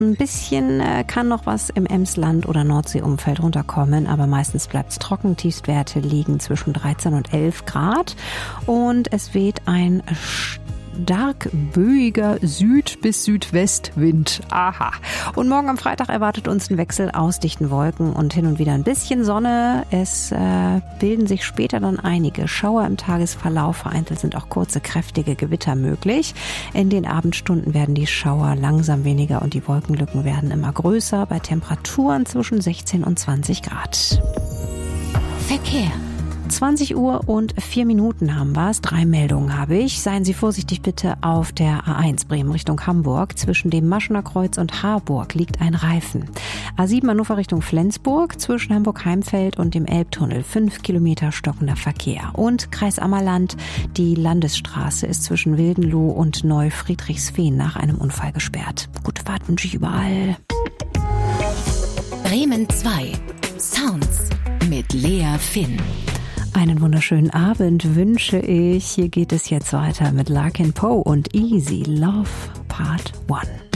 Ein bisschen kann noch was im Emsland- oder Nordseeumfeld runterkommen, aber meistens bleibt es trocken. Tiefstwerte liegen zwischen 13 und 11 Grad und es weht ein stark böiger Süd- bis Südwestwind. Aha. Und morgen am Freitag erwartet uns ein Wechsel aus dichten Wolken und hin und wieder ein bisschen Sonne. Es bilden sich später dann einige Schauer im Tagesverlauf. Vereinzelt sind auch kurze, kräftige Gewitter möglich. In den Abendstunden werden die Schauer langsam weniger und die Wolkenlücken werden immer größer bei Temperaturen zwischen 16 und 20 Grad. Verkehr. 20 Uhr und 4 Minuten haben wir es. 3 Meldungen habe ich. Seien Sie vorsichtig bitte auf der A1 Bremen Richtung Hamburg. Zwischen dem Maschener Kreuz und Harburg liegt ein Reifen. A7 Hannover Richtung Flensburg. Zwischen Hamburg-Heimfeld und dem Elbtunnel 5 Kilometer stockender Verkehr. Und Kreis Ammerland. Die Landesstraße ist zwischen Wildenloh und Neufriedrichsfehn nach einem Unfall gesperrt. Gute Fahrt wünsche ich überall. Bremen 2. Sounds mit Lea Finn. Einen wunderschönen Abend wünsche ich. Hier geht es jetzt weiter mit Larkin Poe und Easy Love Part 1.